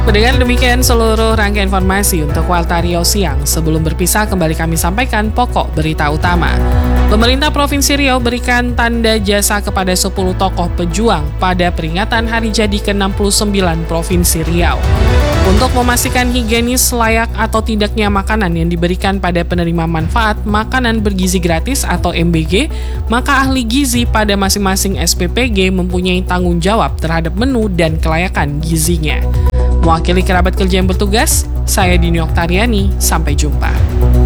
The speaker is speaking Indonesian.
Pendengar, demikian seluruh rangkaian informasi untuk Warta Riau Siang. Sebelum berpisah, kembali kami sampaikan pokok berita utama. Pemerintah Provinsi Riau berikan tanda jasa kepada 10 tokoh pejuang pada peringatan hari jadi ke-69 Provinsi Riau. Untuk memastikan higienis, layak atau tidaknya makanan yang diberikan pada penerima manfaat makanan bergizi gratis atau MBG, maka ahli gizi pada masing-masing SPPG mempunyai tanggung jawab terhadap menu dan kelayakan gizinya. Mewakili kerabat kerja yang bertugas, saya Dini Oktariani, sampai jumpa.